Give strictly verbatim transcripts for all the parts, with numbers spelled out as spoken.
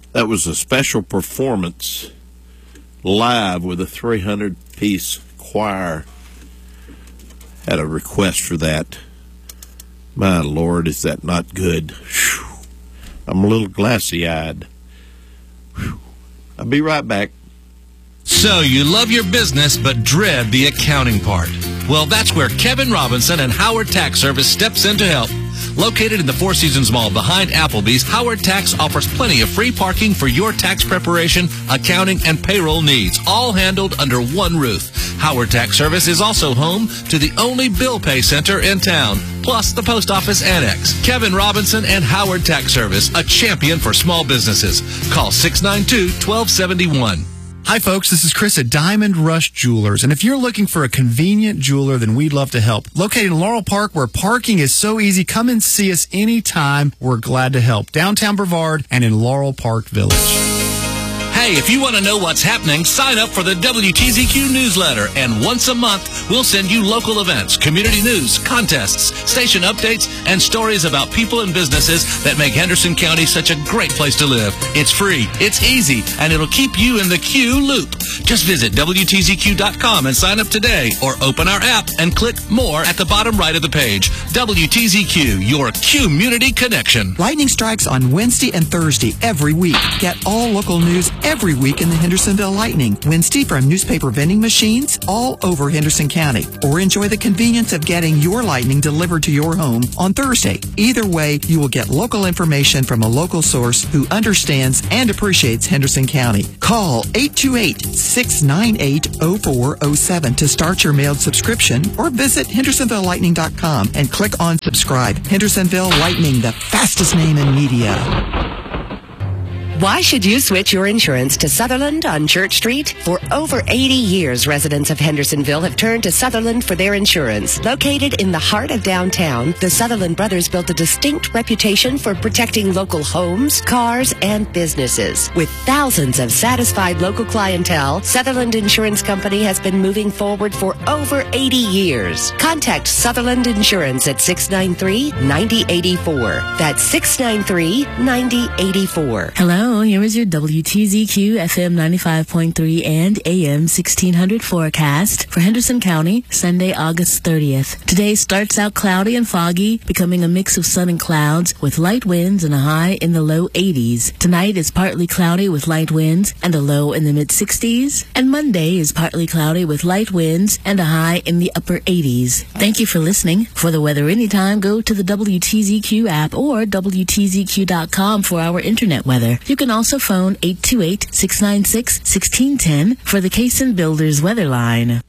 That was a special performance live with a three hundred piece choir. Had a request for that. My Lord, is that not good? Whew. I'm a little glassy-eyed. Whew. I'll be right back. So you love your business but dread the accounting part. Well, that's where Kevin Robinson and Howard Tax Service steps in to help. Located in the Four Seasons Mall behind Applebee's, Howard Tax offers plenty of free parking for your tax preparation, accounting, and payroll needs, all handled under one roof. Howard Tax Service is also home to the only bill pay center in town, plus the post office annex. Kevin Robinson and Howard Tax Service, a champion for small businesses. Call six nine two, one two seven one. Hi, folks. This is Chris at Diamond Rush Jewelers. And if you're looking for a convenient jeweler, then we'd love to help. Located in Laurel Park, where parking is so easy, come and see us anytime. We're glad to help. Downtown Brevard and in Laurel Park Village. Hey, if you want to know what's happening, sign up for the W T Z Q newsletter, and once a month, we'll send you local events, community news, contests, station updates, and stories about people and businesses that make Henderson County such a great place to live. It's free, it's easy, and it'll keep you in the Q loop. Just visit W T Z Q dot com and sign up today, or open our app and click More at the bottom right of the page. W T Z Q, your community connection. Lightning strikes on Wednesday and Thursday every week. Get all local news every week in the Hendersonville Lightning. Wednesday from newspaper vending machines all over Henderson County. Or enjoy the convenience of getting your lightning delivered to your home on Thursday. Either way, you will get local information from a local source who understands and appreciates Henderson County. Call eight two eight, six nine eight, zero four zero seven to start your mailed subscription, or visit hendersonville lightning dot com and click on subscribe. Hendersonville Lightning, the fastest name in media. Why should you switch your insurance to Sutherland on Church Street? For over eighty years, residents of Hendersonville have turned to Sutherland for their insurance. Located in the heart of downtown, the Sutherland brothers built a distinct reputation for protecting local homes, cars, and businesses. With thousands of satisfied local clientele, Sutherland Insurance Company has been moving forward for over eighty years. Contact Sutherland Insurance at six nine three, nine zero eight four. That's six nine three, nine zero eight four. Hello. Here is your W T Z Q F M ninety-five point three and A M sixteen hundred forecast for Henderson County, Sunday, August thirtieth. Today starts out cloudy and foggy, becoming a mix of sun and clouds with light winds and a high in the low eighties. Tonight is partly cloudy with light winds and a low in the mid-sixties. And Monday is partly cloudy with light winds and a high in the upper eighties. Thank you for listening. For the weather anytime, go to the W T Z Q app or W T Z Q dot com for our internet weather. You can also phone eight two eight, six nine six, one six one zero for the Cason Builders weather line.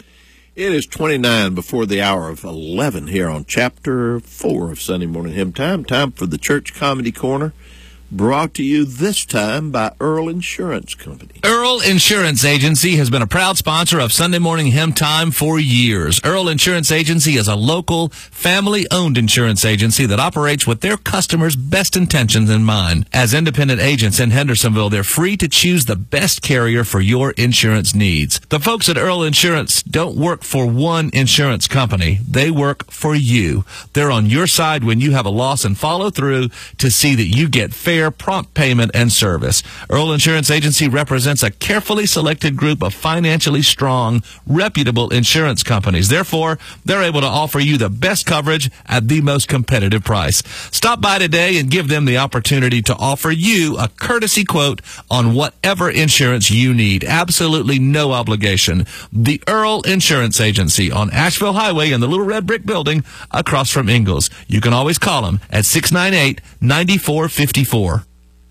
It is twenty-nine before the hour of eleven here on Chapter four of Sunday Morning Hymn Time. Time for the Church Comedy Corner, brought to you this time by Earl Insurance Company. Earl Insurance Agency has been a proud sponsor of Sunday Morning Hymn Time for years. Earl Insurance Agency is a local, family-owned insurance agency that operates with their customers' best intentions in mind. As independent agents in Hendersonville, they're free to choose the best carrier for your insurance needs. The folks at Earl Insurance don't work for one insurance company. They work for you. They're on your side when you have a loss and follow through to see that you get fair, prompt payment and service. Earl Insurance Agency represents a carefully selected group of financially strong, reputable insurance companies. Therefore, they're able to offer you the best coverage at the most competitive price. Stop by today and give them the opportunity to offer you a courtesy quote on whatever insurance you need. Absolutely no obligation. The Earl Insurance Agency on Asheville Highway in the Little Red Brick Building across from Ingalls. You can always call them at six nine eight, nine four five four.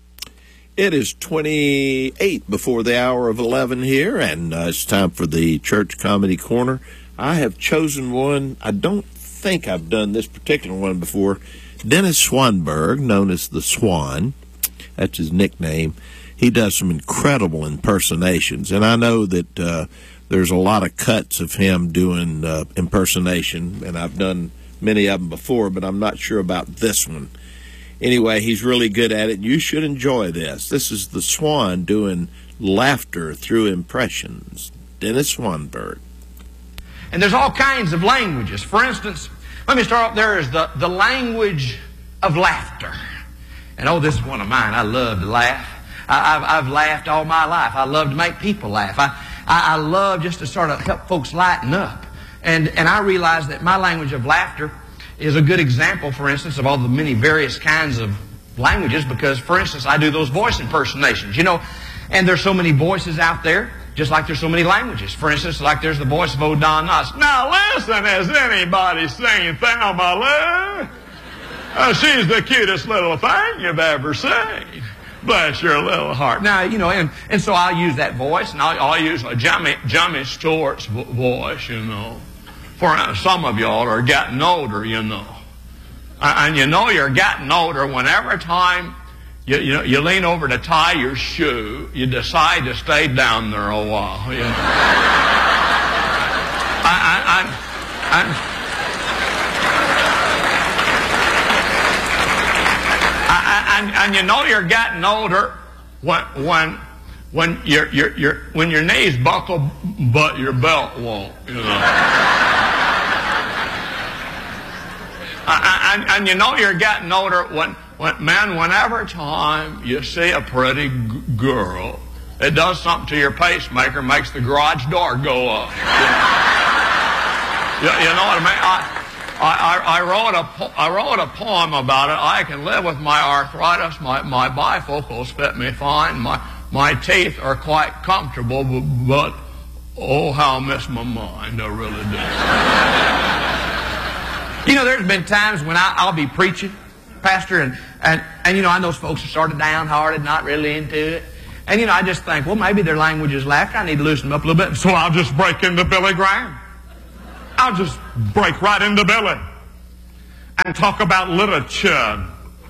It is twenty-eight before the hour of eleven here, and uh, it's time for the Church Comedy Corner. I have chosen one. I don't think I've done this particular one before. Dennis Swanberg, known as the Swan, that's his nickname. He does some incredible impersonations, and I know that uh, there's a lot of cuts of him doing uh, impersonation, and I've done many of them before, but I'm not sure about this one. Anyway, he's really good at it. You should enjoy this. This is the Swan doing laughter through impressions. Dennis Swanberg. And there's all kinds of languages. For instance, let me start up there is the, the language of laughter. And oh, this is one of mine. I love to laugh. I, I've, I've laughed all my life. I love to make people laugh. I, I, I love just to sort of help folks lighten up. And, and I realize that my language of laughter is a good example, for instance, of all the many various kinds of languages, because, for instance, I do those voice impersonations, you know, and there's so many voices out there, just like there's so many languages. For instance, like there's the voice of old Don Knotts. Now listen, has anybody seen Thelma Lou? Oh, she's the cutest little thing you've ever seen. Bless your little heart. Now, you know, and, and so I'll use that voice, and I'll, I'll use a Jimmy, Jimmy Stewart's vo- voice, you know. For uh, some of y'all are getting older, you know. Uh, and you know you're getting older whenever time you, you, you lean over to tie your shoe, you decide to stay down there a while, you know. I, I, I, I, And, and you know you're getting older when when when your your your when your knees buckle but your belt won't, you know. and, and you know you're getting older when when man, whenever time you see a pretty g- girl, it does something to your pacemaker, makes the garage door go up. You know, you, you know what I mean? I, I, I, wrote a, I wrote a poem about it. I can live with my arthritis. My, my bifocals fit me fine. My, my teeth are quite comfortable, but, but oh, how I miss my mind. I really do. You know, there's been times when I, I'll be preaching, Pastor, and, and, and, you know, I know those folks are sort of downhearted, not really into it. And, you know, I just think, well, maybe their language is laughter. I need to loosen them up a little bit. So I'll just break into Billy Graham. I'll just break right into Billy and talk about literature,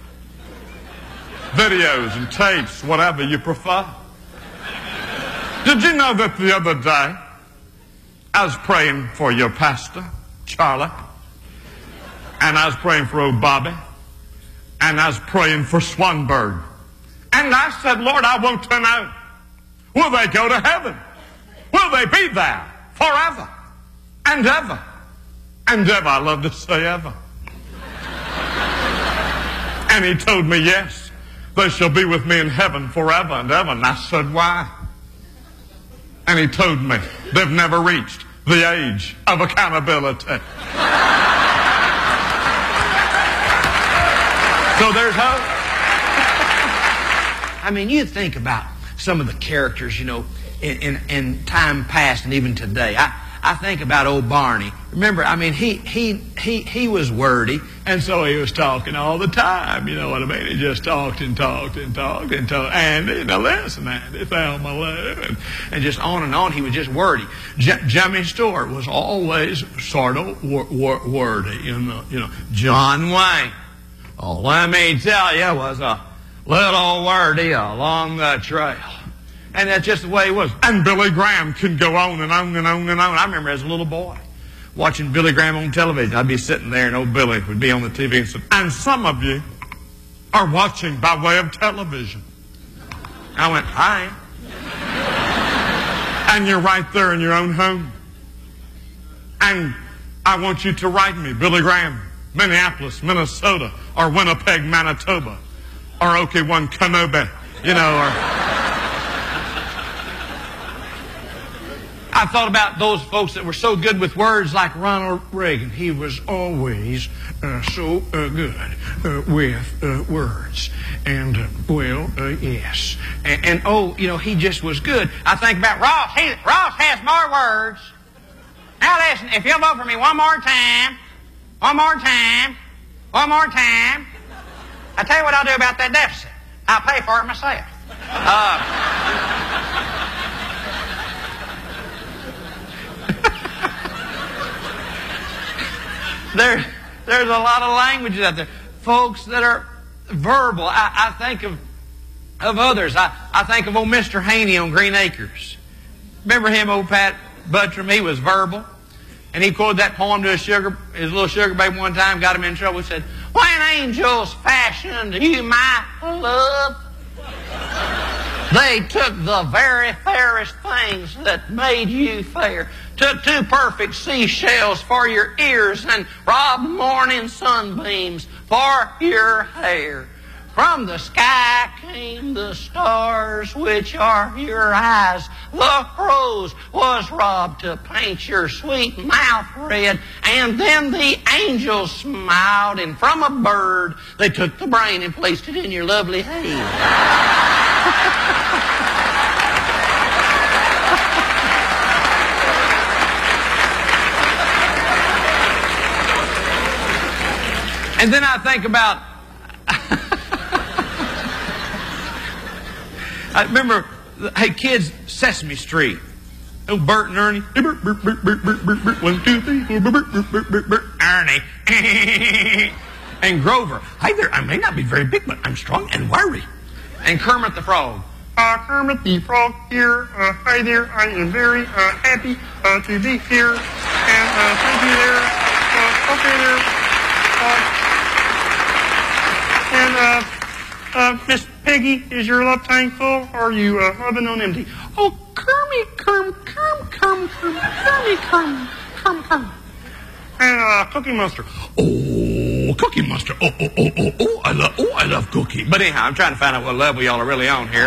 videos and tapes, whatever you prefer. Did you know that the other day I was praying for your pastor, Charlie, and I was praying for old Bobby, and I was praying for Swanberg, and I said, Lord, I want to know, will they go to heaven? Will they be there forever? And ever. And ever. I love to say ever. And he told me, yes, they shall be with me in heaven forever and ever. And I said, why? And he told me, they've never reached the age of accountability. So there's hope. I mean, you think about some of the characters, you know, in, in, in time past and even today. I I think about old Barney. Remember, I mean, he he he he was wordy, and so he was talking all the time. You know what I mean? He just talked and talked and talked and talked. And, you know, listen, Andy, Thelma Lou, and, and just on and on. He was just wordy. J- Jimmy Stewart was always sort of wor- wor- wordy. You know, you know. John Wayne, oh, let me tell you, was a little wordy along the trail. And that's just the way it was. And Billy Graham can go on and on and on and on. I remember as a little boy watching Billy Graham on television. I'd be sitting there and old Billy would be on the T V and say, and some of you are watching by way of television. I went, I am. And you're right there in your own home. And I want you to write me, Billy Graham, Minneapolis, Minnesota, or Winnipeg, Manitoba, or Okeechobee, you know, or... I thought about those folks that were so good with words like Ronald Reagan. He was always uh, so uh, good uh, with uh, words. And, uh, well, uh, yes. And, and, oh, you know, he just was good. I think about Ross. He, Ross has more words. Now, listen, if you'll vote for me one more time, one more time, one more time, I'll tell you what I'll do about that deficit. I'll pay for it myself. Uh... There, there's a lot of languages out there. Folks that are verbal. I, I think of of others. I, I think of old Mister Haney on Green Acres. Remember him, old Pat Buttram? He was verbal. And he quoted that poem to his sugar, his little sugar baby one time, got him in trouble. He said, when angels fashioned you, my love, they took the very fairest things that made you fair. Took two perfect seashells for your ears and robbed morning sunbeams for your hair. From the sky back came the stars, which are your eyes. The crows was robbed to paint your sweet mouth red. And then the angels smiled, and from a bird they took the brain and placed it in your lovely head. And then I think about, I remember, hey kids, Sesame Street. Oh, Bert and Ernie. One, two, three, four, Ernie. And Grover. Hi there, I may not be very big, but I'm strong and wiry. And Kermit the Frog. Uh, Kermit the Frog here. Uh, hi there, I am very uh, happy uh, to be here. And uh, thank you there. Uh, okay there. Uh, And, uh, uh, Miss Peggy, is your love tank full, or are you, uh, rubbing on empty? Oh, Kermit, Kerm, Kerm, Kerm, Kerm, Kermit, Kerm, Kerm, Kerm. And, uh, Cookie Monster. Oh, Cookie Monster. Oh, oh, oh, oh, oh, I love, oh, I love Cookie. But anyhow, I'm trying to find out what level y'all are really on here.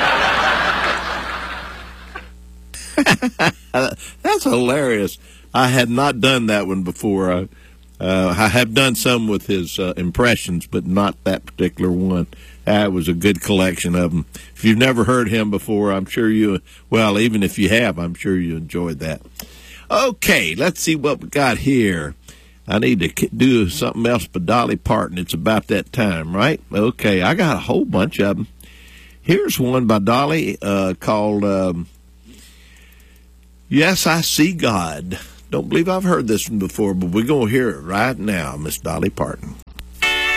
I... That's hilarious. I had not done that one before. Uh, Uh, I have done some with his uh, impressions, but not that particular one. That was a good collection of them. If you've never heard him before, I'm sure you, well, even if you have, I'm sure you enjoyed that. Okay, let's see what we got here. I need to do something else by Dolly Parton. It's about that time, right? Okay, I got a whole bunch of them. Here's one by Dolly uh, called um, Yes, I See God. Don't believe I've heard this one before, but we're going to hear it right now, Miss Dolly Parton.